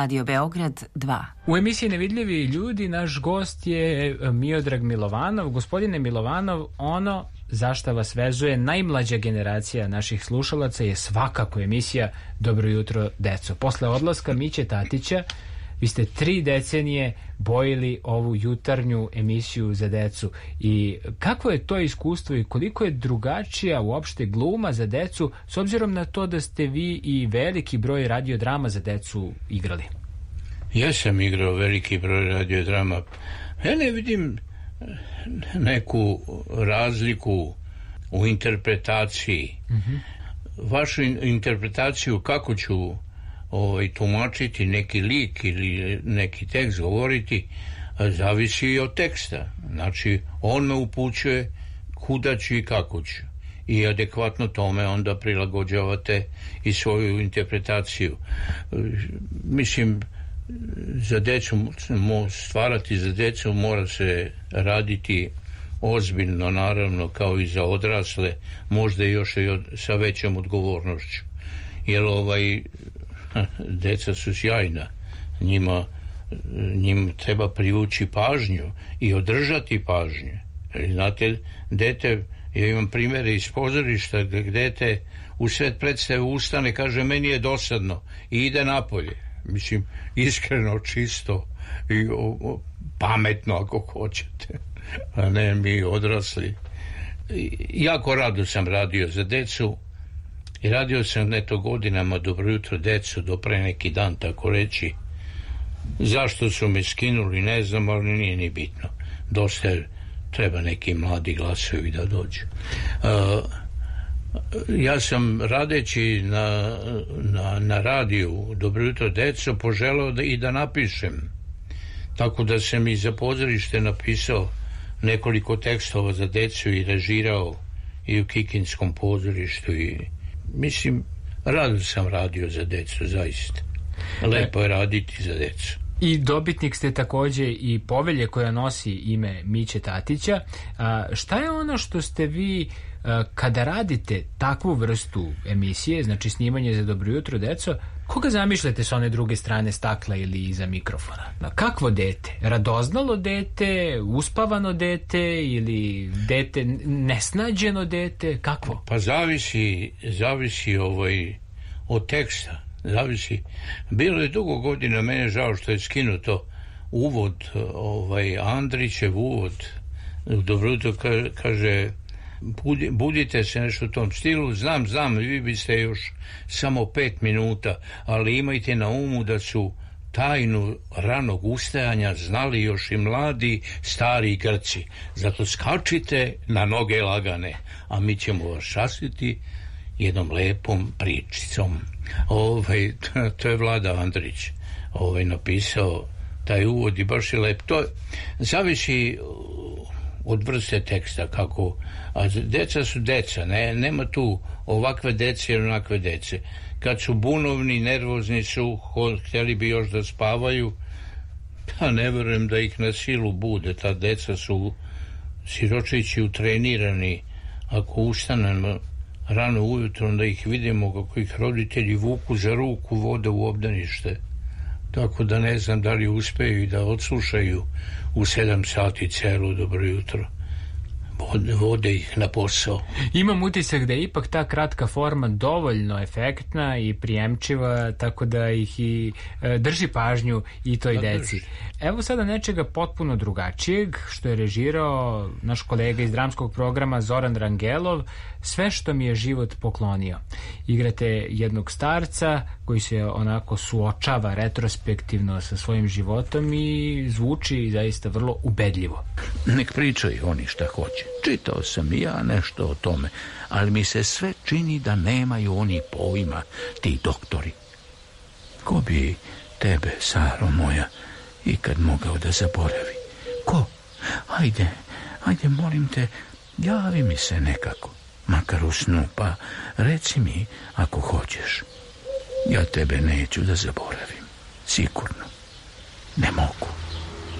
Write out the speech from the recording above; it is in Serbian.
Radio Beograd 2. U emisiji Nevidljivi ljudi naš gost je Miodrag Milovanov. Gospodine Milovanov, ono za šta vas vezuje najmlađa generacija naših slušalaca je svakako emisija Dobro jutro, deco. Posle odlaska Miće Tatića, vi ste 3 decenije bojili ovu jutarnju emisiju za decu. I kako je to iskustvo i koliko je drugačija uopšte gluma za decu, s obzirom na to da ste vi i veliki broj radiodrama za decu igrali? Ja sam igrao veliki broj radiodrama. Ja ne vidim neku razliku u interpretaciji. Vašu interpretaciju kako ću tumačiti neki lik ili neki tekst govoriti zavisi i od teksta. Znači on me upućuje kuda ću i kako ću i adekvatno tome onda prilagođavate i svoju interpretaciju. Mislim, za decu, stvarati za decu mora se raditi ozbiljno, naravno, kao i za odrasle, možda još i sa većom odgovornošću, jer deca su sjajna, njima treba privući pažnju i održati pažnju. Znate, dete, ja imam primjere iz pozorišta gdje dete u sred predstave ustane, kaže meni je dosadno i ide napolje. Mislim, iskreno, čisto i pametno ako hoćete, a ne mi odrasli. Jako rado sam radio za decu i radio sam neto godinama Dobro jutro, deco, do pre neki dan, tako reći. Zašto su me skinuli, ne znam, ali nije ni bitno. Dosta treba neki mladi glasovi da dođu. Ja sam radeći na radiju Dobro jutro, deco, poželeo i da napišem. Tako da sam i za pozorište napisao nekoliko tekstova za decu i režirao i u Kikinskom pozorištu i mislim, rado sam radio za decu, zaista. Lepo je raditi za decu. I dobitnik ste takođe i povelje koja nosi ime Miće Tatića. Šta je ono što ste vi, kada radite takvu vrstu emisije, znači snimanje za Dobro jutro, deco, koga zamišljate sa one druge strane stakla ili iza mikrofona? Kakvo dete? Radoznalo dete? Uspavano dete? Ili dete nesnađeno dete? Kakvo? Pa zavisi od teksta. Zavisi. Bilo je dugo godina, mene žao što je skinuto uvod, Andrićev uvod u Dobro jutro, kaže budite se, nešto u tom stilu. Znam, vi biste još samo 5 minuta, ali imajte na umu da su tajnu ranog ustajanja znali još i mladi stari Grci. Zato skačite na noge lagane, a mi ćemo vas častiti jednom lepom pričicom. To je Vlada Andrić napisao taj uvod i baš je lep. To zavisi od vrste teksta, kako, a deca su deca, nema tu ovakve dece ili onakve dece. Kad su bunovni, nervozni su, htjeli bi još da spavaju, pa ne verujem da ih na silu bude. Ta deca su siročići utrenirani. Ako ustanemo rano ujutro, onda ih vidimo kako ih roditelji vuku za ruku, vode u obdanište. Tako da ne znam da li uspeju i da odslušaju u 7 sati celo Dobro jutro. Vode ih na posao. Imam utisak da je ipak ta kratka forma dovoljno efektna i prijemčiva, tako da ih i drži pažnju i toj deci. Evo sada nečega potpuno drugačijeg, što je režirao naš kolega iz dramskog programa Zoran Rangelov, Sve što mi je život poklonio. Igrate jednog starca koji se onako suočava retrospektivno sa svojim životom i zvuči zaista vrlo ubedljivo. Nek pričaju oni šta hoće. Čitao sam i ja nešto o tome, ali mi se sve čini da nemaju oni pojma, ti doktori. Ko bi tebe, Saro moja, ikad mogao da zaboravi? Ko? Ajde, molim te, javi mi se nekako, makar u snu, pa reci mi ako hoćeš. Ja tebe neću da zaboravim, sigurno. Ne mogu.